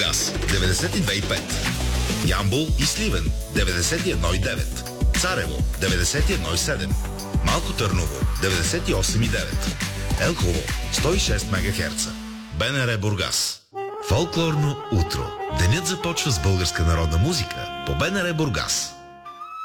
Бургас 92,5, Ямбол и Сливен 91,9, Царево 91,7, Малко Търново 98,9, Елхово 106 МГц. БНР Бургас. Фолклорно утро. Денят започва с българска народна музика по БНР Бургас.